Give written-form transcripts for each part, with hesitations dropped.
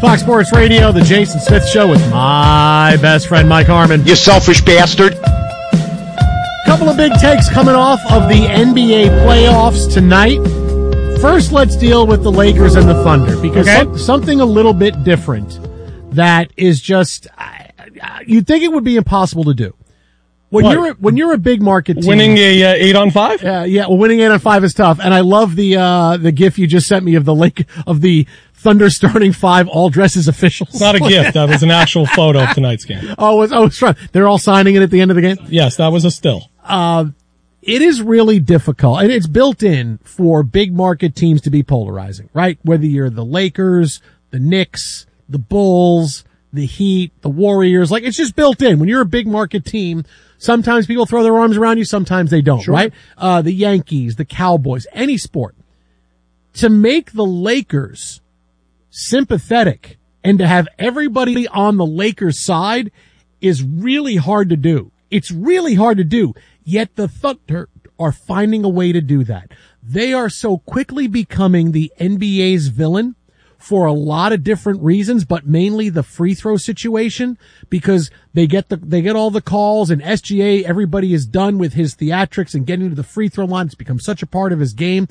Fox Sports Radio, the Jason Smith Show with my best friend, Mike Harmon. You selfish bastard. Couple of big takes coming off of the NBA playoffs tonight. First, let's deal with the Lakers and the Thunder, because something a little bit different that is just, you'd think it would be impossible to do. When you're a big market team, winning a 8-on-5? Winning 8-on-5 is tough. And I love the GIF you just sent me of the Thunder starting 5 all dressed as officials. It's not a GIF. That was an actual photo of tonight's game. I was trying. They're all signing it at the end of the game? Yes, that was a still. It is really difficult, and it's built in for big market teams to be polarizing, right? Whether you're the Lakers, the Knicks, the Bulls, the Heat, the Warriors, like it's just built in. When you're a big market team, sometimes people throw their arms around you, sometimes they don't, sure. Right? The Yankees, the Cowboys, any sport. To make the Lakers sympathetic and to have everybody on the Lakers side is really hard to do. It's really hard to do. Yet the Thunder are finding a way to do that. They are so quickly becoming the NBA's villain for a lot of different reasons, but mainly the free throw situation, because they get all the calls, and SGA, everybody is done with his theatrics and getting to the free throw line. It's become such a part of his game.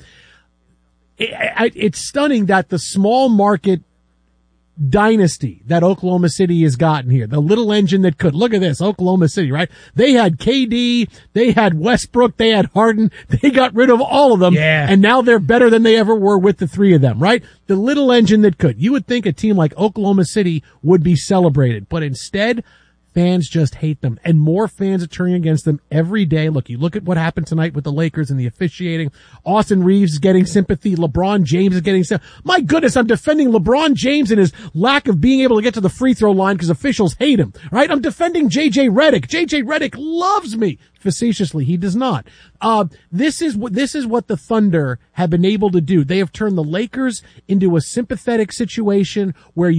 It's stunning that the small market dynasty that Oklahoma City has gotten here, the little engine that could. Look at this, Oklahoma City, right? They had KD, they had Westbrook, they had Harden, they got rid of all of them, and now they're better than they ever were with the three of them, right? The little engine that could. You would think a team like Oklahoma City would be celebrated, but instead, fans just hate them, and more fans are turning against them every day. Look, you look at what happened tonight with the Lakers and the officiating. Austin Reeves is getting sympathy. LeBron James is getting sympathy. My goodness, I'm defending LeBron James and his lack of being able to get to the free throw line because officials hate him, right? I'm defending JJ Redick. JJ Redick loves me. Facetiously, he does not. This is what the Thunder have been able to do. They have turned the Lakers into a sympathetic situation where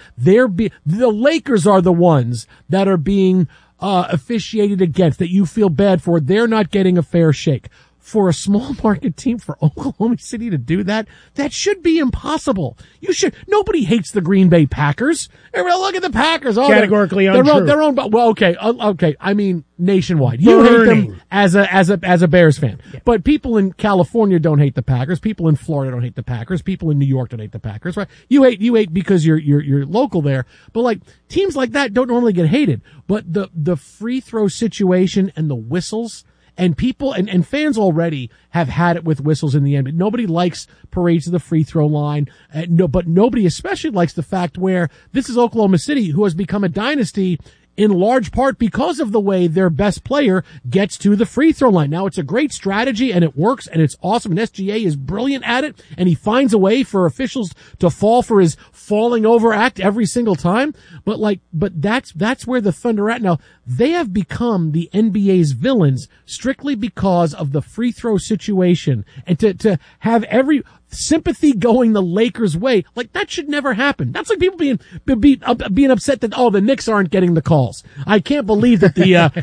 the Lakers are the ones that are being officiated against, that you feel bad for. They're not getting a fair shake. For a small market team, for Oklahoma City to do that should be impossible. Nobody hates the Green Bay Packers. Look at the Packers. Categorically untrue. Their own, well, okay. I mean, nationwide. You hate them as a Bears fan. Yeah. But people in California don't hate the Packers. People in Florida don't hate the Packers. People in New York don't hate the Packers, right? You hate because you're local there. But like, teams like that don't normally get hated. But the free throw situation and the whistles, and people and fans already have had it with whistles in the end. Nobody likes parades to the free throw line. But nobody especially likes the fact where this is Oklahoma City, who has become a dynasty in large part because of the way their best player gets to the free throw line. Now, it's a great strategy, and it works, and it's awesome, and SGA is brilliant at it, and he finds a way for officials to fall for his falling over act every single time. But that's where the Thunder are at now. They have become the NBA's villains strictly because of the free throw situation, and to have every sympathy going the Lakers' way, like that should never happen. That's like people being upset that the Knicks aren't getting the calls. I can't believe that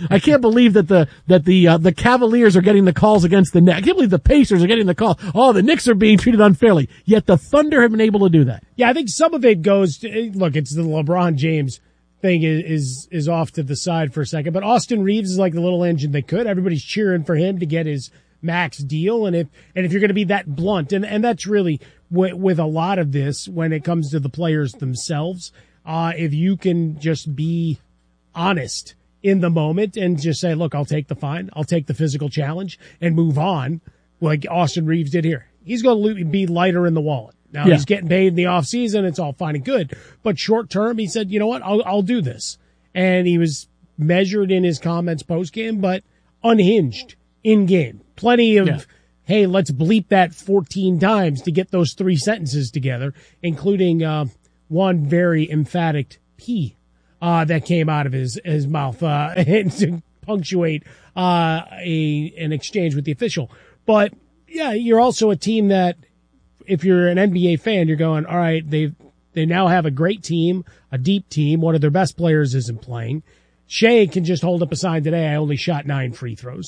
the Cavaliers are getting the calls against the Knicks. I can't believe the Pacers are getting the call. The Knicks are being treated unfairly. Yet the Thunder have been able to do that. Yeah, I think some of it goes to, look, it's the LeBron James thing is off to the side for a second, but Austin Reeves is like the little engine that could. Everybody's cheering for him to get his max deal, and if you're going to be that blunt, and that's really with a lot of this when it comes to the players themselves, if you can just be honest in the moment and just say, look, I'll take the fine, I'll take the physical challenge and move on, like Austin Reeves did here. He's going to be lighter in the wallet. Now he's getting paid in the off season, it's all fine and good, but short term he said, you know what, I'll do this, and he was measured in his comments post game, but unhinged in game. Plenty of, hey, let's bleep that 14 times to get those 3 sentences together, including one very emphatic P that came out of his mouth to punctuate an exchange with the official. But, yeah, you're also a team that, if you're an NBA fan, you're going, all right, they now have a great team, a deep team. One of their best players isn't playing. Shea can just hold up a sign today, I only shot 9 free throws.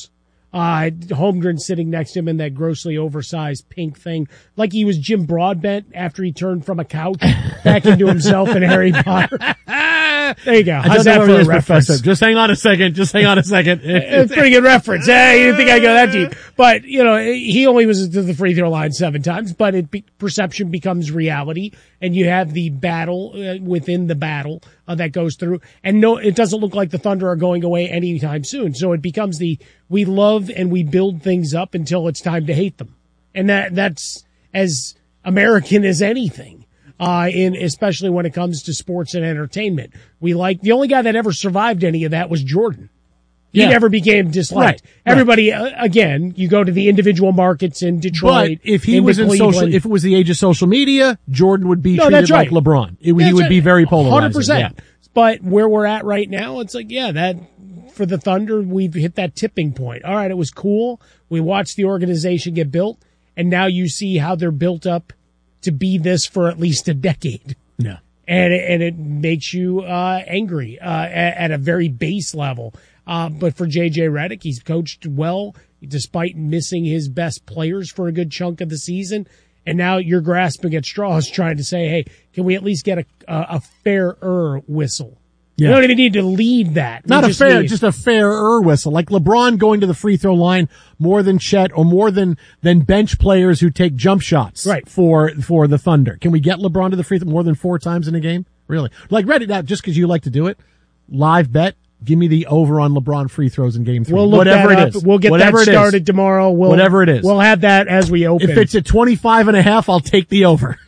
Holmgren sitting next to him in that grossly oversized pink thing, like he was Jim Broadbent after he turned from a couch back into himself in Harry Potter. There you go. How's that for a reference? Just hang on a second. It's a pretty good reference. Hey, you didn't think I'd go that deep. But, he only was to the free throw line 7 times, but perception becomes reality, and you have the battle within the battle that goes through. And no, it doesn't look like the Thunder are going away anytime soon. So it becomes we love and we build things up until it's time to hate them. And that's as American as anything. Especially when it comes to sports and entertainment. The only guy that ever survived any of that was Jordan. He never became disliked. Right. Everybody, again, you go to the individual markets in Detroit. But if he was in if it was the age of social media, Jordan would be treated like LeBron. He would be very polarizing. 100%. Yeah. But where we're at right now, it's like, that for the Thunder, we've hit that tipping point. All right, it was cool. We watched the organization get built, and now you see how they're built up to be this for at least a decade. Yeah. And it makes you angry at a very base level. But for J.J. Redick, he's coached well despite missing his best players for a good chunk of the season. And now you're grasping at straws trying to say, hey, can we at least get a fairer whistle? Yeah. You don't even need to lead that. Just a fairer whistle. Like LeBron going to the free throw line more than Chet or more than bench players who take jump shots for the Thunder. Can we get LeBron to the free throw more than 4 times in a game? Really? Like, Reddit out just because you like to do it. Live bet. Give me the over on LeBron free throws in game 3. We'll look whatever that up. It is. We'll get whatever that started tomorrow. Whatever it is. We'll have that as we open. If it's at 25.5, I'll take the over.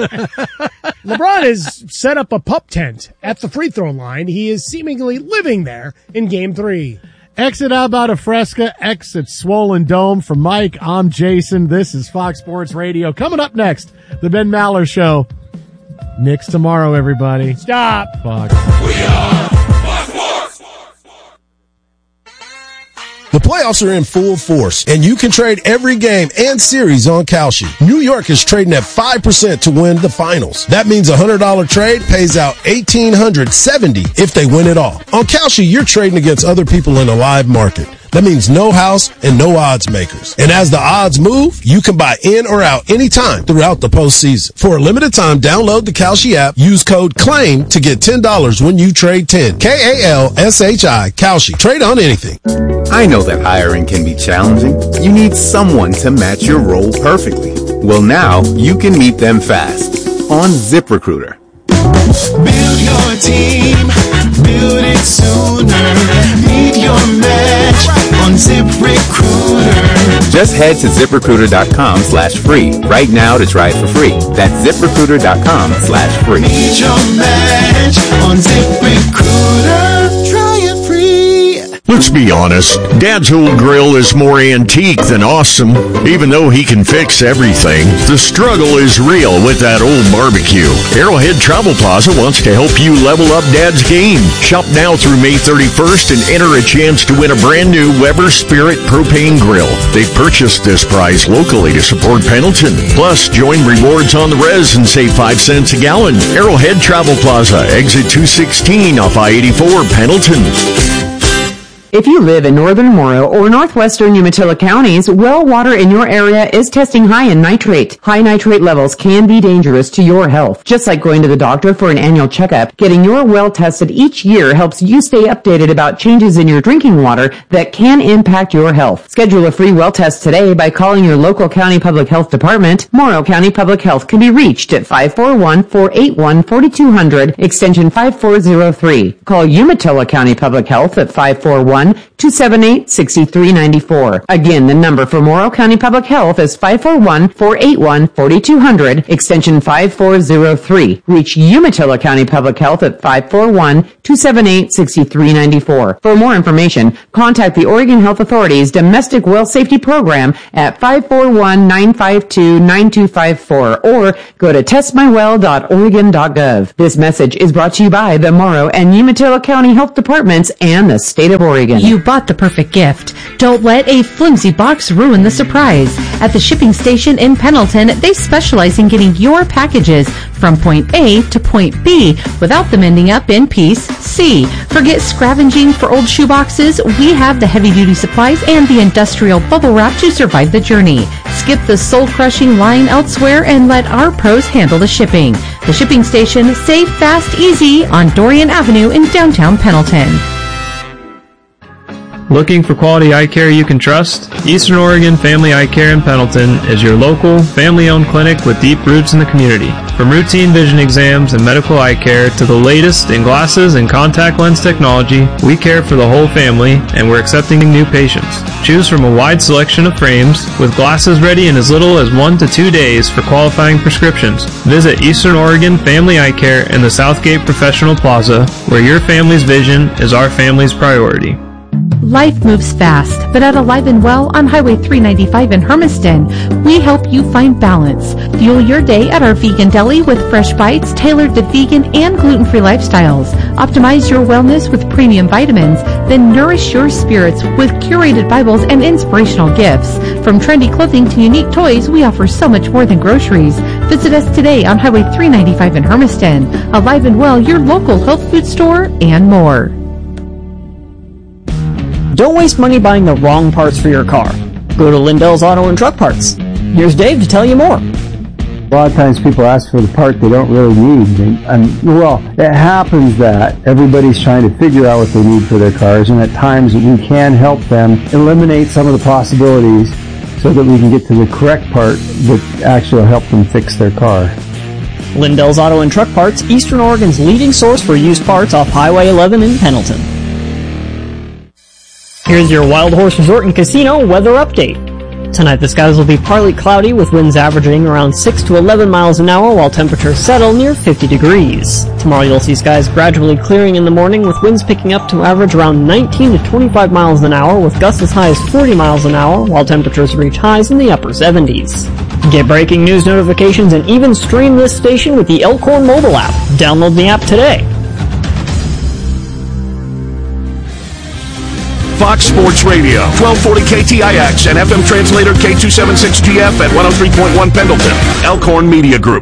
LeBron has set up a pup tent at the free throw line. He is seemingly living there in game 3. Exit out about a Fresca, exit Swollen Dome. For Mike, I'm Jason. This is Fox Sports Radio. Coming up next, the Ben Maller Show. Knicks tomorrow, everybody. Stop. Fox. We are Fox Sports. The playoffs are in full force, and you can trade every game and series on Kalshi. New York is trading at 5% to win the finals. That means a $100 trade pays out $1,870 if they win it all. On Kalshi, you're trading against other people in a live market. That means no house and no odds makers. And as the odds move, you can buy in or out anytime throughout the postseason. For a limited time, download the Kalshi app, use code CLAIM to get $10 when you trade 10. Kalshi, Kalshi. Trade on anything. I know that hiring can be challenging. You need someone to match your role perfectly. Well, now you can meet them fast on ZipRecruiter. Build your team, build it sooner. Meet your match on ZipRecruiter. Just head to ZipRecruiter.com/free right now to try it for free. That's ZipRecruiter.com/free. Meet your match on ZipRecruiter. Try it free. Let's be honest, Dad's old grill is more antique than awesome. Even though he can fix everything, the struggle is real with that old barbecue. Arrowhead Travel Plaza wants to help you level up Dad's game. Shop now through May 31st and enter a chance to win a brand new Weber Spirit propane grill. They've purchased this prize locally to support Pendleton. Plus, join rewards on the res and save 5 cents a gallon. Arrowhead Travel Plaza, exit 216 off I-84, Pendleton. If you live in northern Morrow or northwestern Umatilla counties, well water in your area is testing high in nitrate. High nitrate levels can be dangerous to your health. Just like going to the doctor for an annual checkup, getting your well tested each year helps you stay updated about changes in your drinking water that can impact your health. Schedule a free well test today by calling your local county public health department. Morrow County Public Health can be reached at 541-481-4200, extension 5403. Call Umatilla County Public Health at 541-278-6394. Again, the number for Morrow County Public Health is 541-481-4200, extension 5403. Reach Umatilla County Public Health at 541-278-6394. For more information, contact the Oregon Health Authority's Domestic Well Safety Program at 541-952-9254 or go to testmywell.oregon.gov. This message is brought to you by the Morrow and Umatilla County Health Departments and the State of Oregon. Oregon. You bought the perfect gift. Don't let a flimsy box ruin the surprise. At the shipping station in Pendleton, they specialize in getting your packages from point A to point B without them ending up in piece C. Forget scavenging for old shoeboxes. We have the heavy-duty supplies and the industrial bubble wrap to survive the journey. Skip the soul-crushing line elsewhere and let our pros handle the shipping. The shipping station, safe, fast, easy on Dorian Avenue in downtown Pendleton. Looking for quality eye care you can trust? Eastern Oregon Family Eye Care in Pendleton is your local, family-owned clinic with deep roots in the community. From routine vision exams and medical eye care to the latest in glasses and contact lens technology, we care for the whole family and we're accepting new patients. Choose from a wide selection of frames with glasses ready in as little as 1 to 2 days for qualifying prescriptions. Visit Eastern Oregon Family Eye Care in the Southgate Professional Plaza, where your family's vision is our family's priority. Life moves fast, but at Alive and Well on Highway 395 in Hermiston, we help you find balance. Fuel your day at our vegan deli with fresh bites tailored to vegan and gluten-free lifestyles. Optimize your wellness with premium vitamins, then nourish your spirits with curated Bibles and inspirational gifts. From trendy clothing to unique toys, we offer so much more than groceries. Visit us today on Highway 395 in Hermiston. Alive and Well, your local health food store, and more. Don't waste money buying the wrong parts for your car. Go to Lindell's Auto and Truck Parts. Here's Dave to tell you more. A lot of times people ask for the part they don't really need. Well, it happens that everybody's trying to figure out what they need for their cars, and at times we can help them eliminate some of the possibilities so that we can get to the correct part that actually will help them fix their car. Lindell's Auto and Truck Parts, Eastern Oregon's leading source for used parts off Highway 11 in Pendleton. Here's your Wild Horse Resort and Casino weather update. Tonight the skies will be partly cloudy with winds averaging around 6 to 11 miles an hour while temperatures settle near 50 degrees. Tomorrow you'll see skies gradually clearing in the morning with winds picking up to average around 19 to 25 miles an hour with gusts as high as 40 miles an hour while temperatures reach highs in the upper 70s. Get breaking news notifications and even stream this station with the Elkhorn mobile app. Download the app today. Fox Sports Radio, 1240 KTIX and FM translator K276GF at 103.1 Pendleton. Elkhorn Media Group.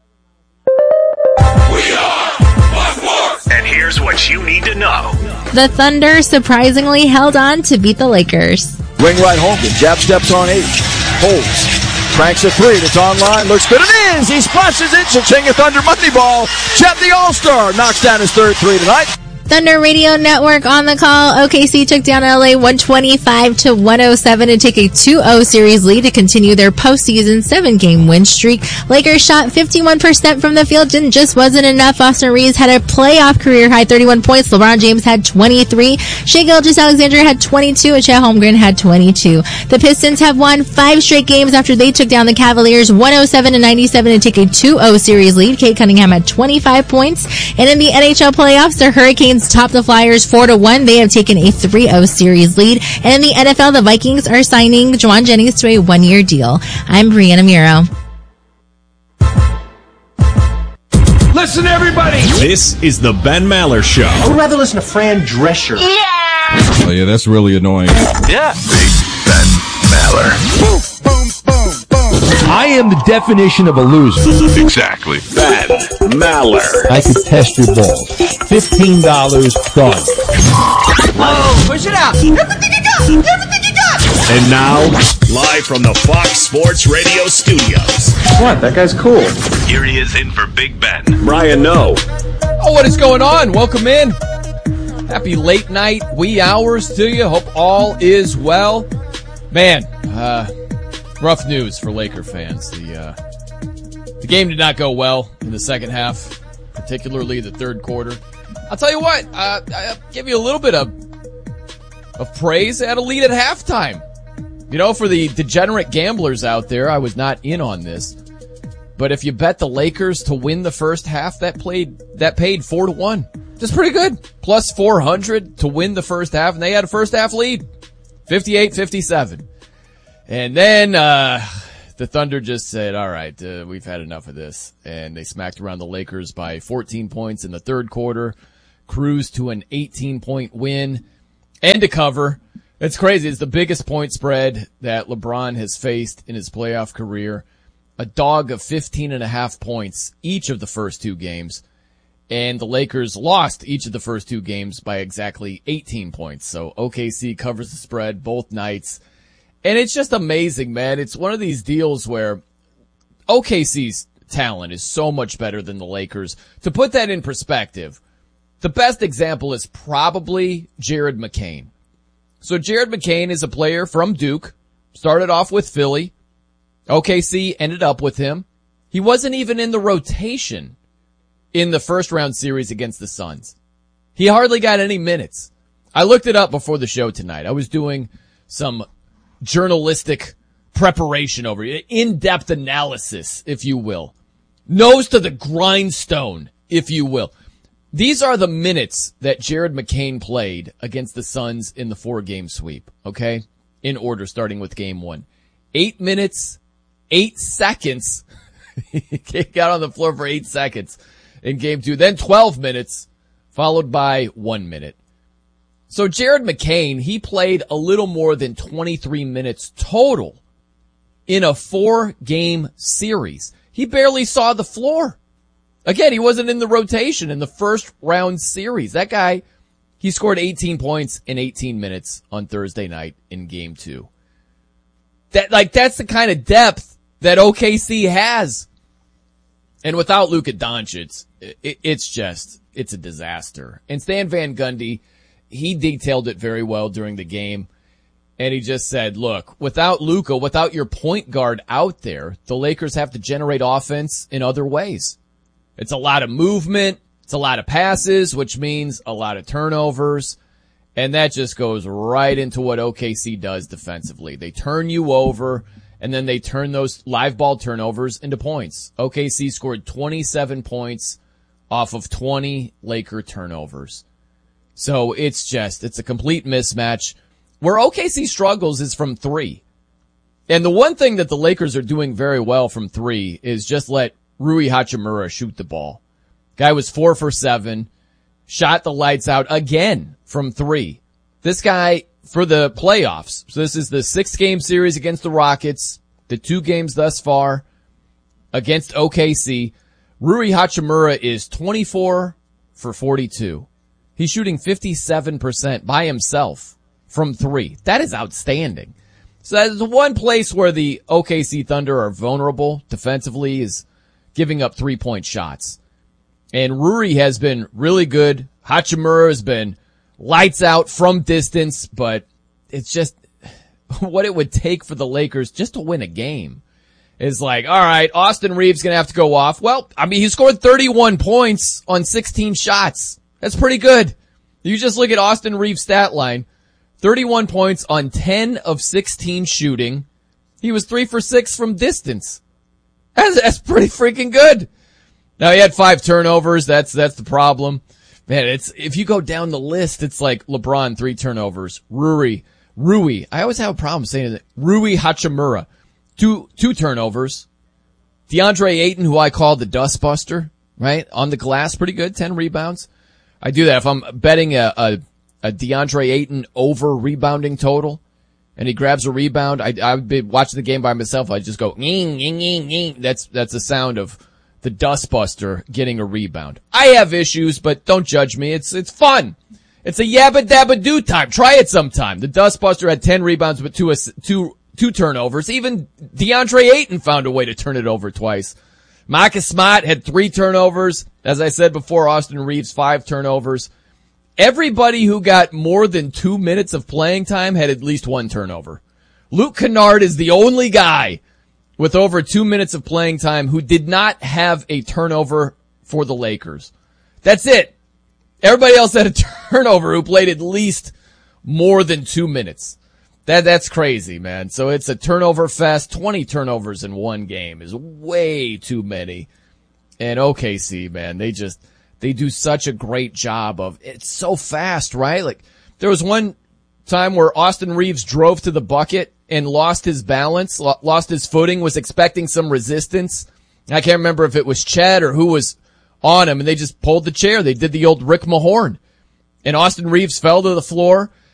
We are Fox Sports! And here's what you need to know. The Thunder surprisingly held on to beat the Lakers. Wing right Holmgren, jab steps on H, holds, cranks a three, it's online, looks good, it is! He splashes it, Cha-ching a Thunder Monday ball. Chet the All-Star knocks down his third three tonight. Thunder Radio Network on the call. OKC took down LA 125-107 to take a 2-0 series lead to continue their postseason 7-game win streak. Lakers shot 51% from the field and just wasn't enough. Austin Reeves had a playoff career-high 31 points. LeBron James had 23. Shai Gilgeous-Alexander had 22. And Chet Holmgren had 22. The Pistons have won 5 straight games after they took down the Cavaliers 107-97 to take a 2-0 series lead. Kate Cunningham had 25 points. And in the NHL playoffs, the Hurricanes top the Flyers 4-1. They have taken a 3-0 series lead. And in the NFL, the Vikings are signing Juwan Jennings to a 1-year deal. I'm Brianna Muro. Listen, everybody. This is the Ben Maller Show. I would rather listen to Fran Drescher. Yeah! Oh, yeah, that's really annoying. Yeah. Big Ben Maller. Boom, boom, boom, boom. I am the definition of a loser. Exactly. Ben Maller. I could test your balls. $15 done. Oh, push it out. Everything you got. Everything you got. And now, live from the Fox Sports Radio studios. What? That guy's cool. Here he is in for Big Ben. Brian Noe. Oh, what is going on? Welcome in. Happy late night, wee hours to you. Hope all is well. Man, rough news for Laker fans. The game did not go well in the second half, particularly the third quarter. I'll tell you what, I'll give you a little bit of praise. They had a lead at halftime. You know, for the degenerate gamblers out there, I was not in on this. But if you bet the Lakers to win the first half, that paid 4-1. Just pretty good. Plus 400 to win the first half, and they had a first half lead. 58-57. And then, the Thunder just said, all right, we've had enough of this. And they smacked around the Lakers by 14 points in the third quarter, cruised to an 18-point win. And to cover. It's crazy. It's the biggest point spread that LeBron has faced in his playoff career. A dog of 15.5 points each of the first two games. And the Lakers lost each of the first two games by exactly 18 points. So OKC covers the spread both nights. And it's just amazing, man. It's one of these deals where OKC's talent is so much better than the Lakers. To put that in perspective, the best example is probably Jared McCain. So Jared McCain is a player from Duke, started off with Philly. OKC ended up with him. He wasn't even in the rotation in the first round series against the Suns. He hardly got any minutes. I looked it up before the show tonight. I was doing some journalistic preparation over it, in-depth analysis, if you will. Nose to the grindstone, if you will. These are the minutes that Jared McCain played against the Suns in the 4-game sweep, okay? In order, starting with game 1. 8 minutes, 8 seconds. He got on the floor for 8 seconds in game 2. Then 12 minutes, followed by 1 minute. So Jared McCain, he played a little more than 23 minutes total in a 4-game series. He barely saw the floor. Again, he wasn't in the rotation in the first round series. That guy, he scored 18 points in 18 minutes on Thursday night in game 2. That's the kind of depth that OKC has. And without Luka Doncic, it's a disaster. And Stan Van Gundy, he detailed it very well during the game. And he just said, look, without Luka, without your point guard out there, the Lakers have to generate offense in other ways. It's a lot of movement. It's a lot of passes, which means a lot of turnovers. And that just goes right into what OKC does defensively. They turn you over, and then they turn those live ball turnovers into points. OKC scored 27 points off of 20 Laker turnovers. So it's a complete mismatch. Where OKC struggles is from 3. And the one thing that the Lakers are doing very well from 3 is just let Rui Hachimura shoot the ball. Guy was 4 for 7, shot the lights out again from 3. This guy, for the playoffs, so this is the 6-game series against the Rockets, the 2 games thus far against OKC. Rui Hachimura is 24 for 42. He's shooting 57% by himself from 3. That is outstanding. So that's the one place where the OKC Thunder are vulnerable defensively is giving up 3-point shots. And Rui has been really good. Hachimura has been lights out from distance, but it's just what it would take for the Lakers just to win a game is like, all right, Austin Reeves going to have to go off. Well, I mean, he scored 31 points on 16 shots. That's pretty good. You just look at Austin Reeves' stat line. 31 points on 10 of 16 shooting. He was 3 for 6 from distance. That's pretty freaking good. Now he had 5 turnovers. That's the problem. Man, if you go down the list, it's like LeBron 3 turnovers. Rui. I always have a problem saying that. Rui Hachimura. 2 turnovers. DeAndre Ayton, who I call the dustbuster, right? On the glass, pretty good. 10 rebounds. I do that if I'm betting a DeAndre Ayton over rebounding total, and he grabs a rebound. I've been watching the game by myself. I just go, nging, nging, nging, nging. That's the sound of the dustbuster getting a rebound. I have issues, but don't judge me. It's fun. It's a yabba dabba do time. Try it sometime. The dustbuster had 10 rebounds, but two turnovers. Even DeAndre Ayton found a way to turn it over twice. Marcus Smart had 3 turnovers. As I said before, Austin Reeves, 5 turnovers. Everybody who got more than 2 minutes of playing time had at least 1 turnover. Luke Kennard is the only guy with over 2 minutes of playing time who did not have a turnover for the Lakers. That's it. Everybody else had a turnover who played at least more than 2 minutes. That's crazy, man. So it's a turnover fest. 20 turnovers in one game is way too many. And OKC, man, they do such a great job of, it's so fast, right? Like, there was one time where Austin Reeves drove to the bucket and lost his balance, lost his footing, was expecting some resistance. I can't remember if it was Chet or who was on him, and they just pulled the chair. They did the old Rick Mahorn. And Austin Reeves fell to the floor.